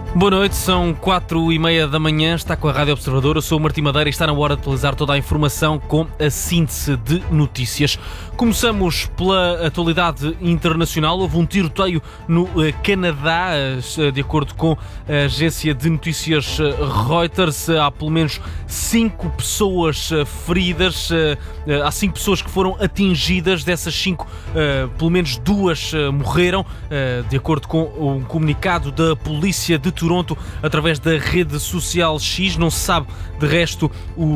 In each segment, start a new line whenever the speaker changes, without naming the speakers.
Boa noite, são 4h30 da manhã, está com a Rádio Observador, eu sou o Martim Madeira e está na hora de atualizar toda a informação com a síntese de notícias. Começamos pela atualidade internacional. Houve um tiroteio no Canadá, de acordo com a agência de notícias Reuters. Há pelo menos 5 pessoas feridas, há 5 pessoas que foram atingidas, dessas 5, pelo menos 2 morreram, de acordo com um comunicado da polícia de Toronto através da rede social X. Não se sabe de resto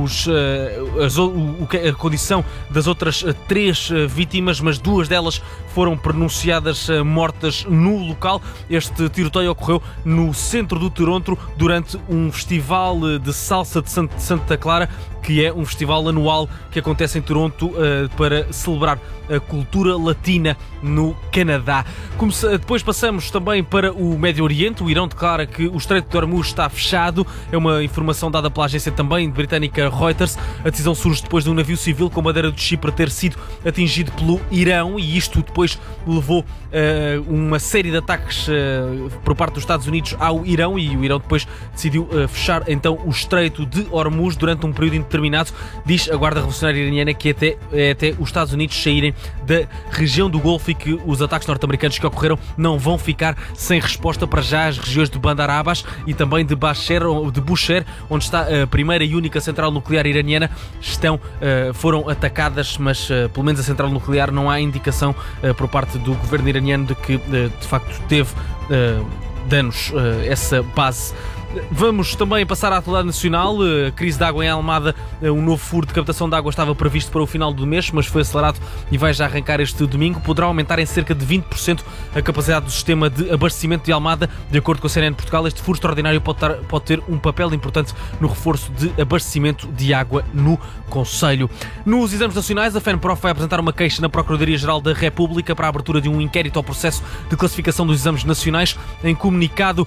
a condição das outras 3 vítimas, mas 2 delas foram pronunciadas mortas no local. Este tiroteio ocorreu no centro do Toronto durante um festival de salsa de Santa Clara, que é um festival anual que acontece em Toronto para celebrar a cultura latina no Canadá. Depois passamos também para o Médio Oriente. O Irão declara que o Estreito de Hormuz está fechado. É uma informação dada pela agência também britânica Reuters. A decisão surge depois de um navio civil com bandeira de Chipre ter sido atingido pelo Irão, e isto depois levou a uma série de ataques por parte dos Estados Unidos ao Irão, e o Irão depois decidiu fechar então o Estreito de Hormuz durante um período indeterminado. Diz a Guarda Revolucionária Iraniana que até os Estados Unidos saírem da região do Golfo e que os ataques norte-americanos que ocorreram não vão ficar sem resposta. Para já, as regiões de Bandar Abbas e também de Bushehr, onde está a primeira e única central nuclear iraniana, foram atacadas, mas pelo menos a central nuclear não há indicação por parte do governo iraniano de que de facto teve danos essa base. Vamos também passar à atualidade nacional. A crise de água em Almada, um novo furo de captação de água estava previsto para o final do mês, mas foi acelerado e vai já arrancar este domingo. Poderá aumentar em cerca de 20% a capacidade do sistema de abastecimento de Almada. De acordo com a CNN Portugal, este furo extraordinário pode ter um papel importante no reforço de abastecimento de água no concelho. Nos exames nacionais, a FENPROF vai apresentar uma queixa na Procuradoria-Geral da República para a abertura de um inquérito ao processo de classificação dos exames nacionais. Em comunicado,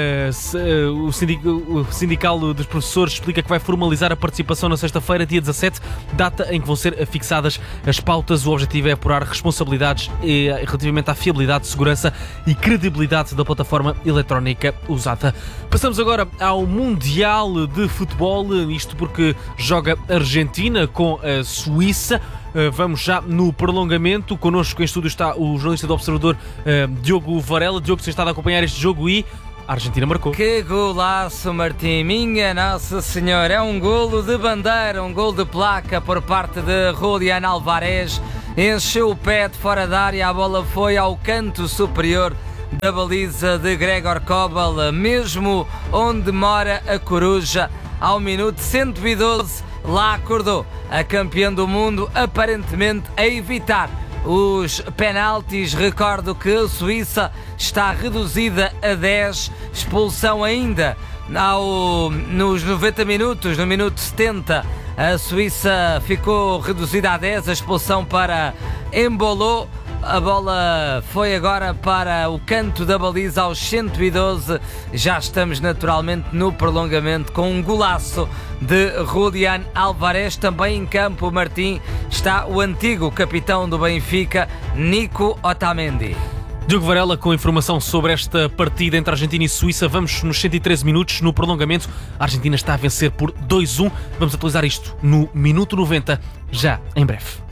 o sindical dos professores explica que vai formalizar a participação na sexta-feira, dia 17, data em que vão ser afixadas as pautas. O objetivo é apurar responsabilidades relativamente à fiabilidade, segurança e credibilidade da plataforma eletrónica usada. Passamos agora ao Mundial de Futebol, isto porque joga a Argentina com a Suíça. Vamos já no prolongamento. Connosco em estúdio está o jornalista do Observador, Diogo Varela. Diogo, você está a acompanhar este jogo e a Argentina marcou.
Que golaço, Martim! Minha Nossa Senhora! É um golo de bandeira, um golo de placa por parte de Julián Álvarez. Encheu o pé de fora da área, a bola foi ao canto superior da baliza de Gregor Kobel, mesmo onde mora a coruja. Ao minuto 112, lá acordou a campeã do mundo, aparentemente a evitar os penaltis. Recordo que a Suíça está reduzida a 10, expulsão ainda nos 90 minutos, no minuto 70 a Suíça ficou reduzida a 10, a expulsão para Embolou. A bola foi agora para o canto da baliza aos 112. Já estamos naturalmente no prolongamento com um golaço de Julián Álvarez. Também em campo, Martim, está o antigo capitão do Benfica, Nico Otamendi.
Diogo Varela com informação sobre esta partida entre Argentina e Suíça. Vamos nos 113 minutos, no prolongamento. A Argentina está a vencer por 2-1. Vamos atualizar isto no minuto 90, já em breve.